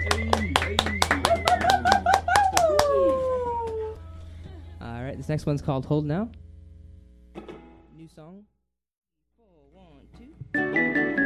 All right, this next one's called Hold Now. New song.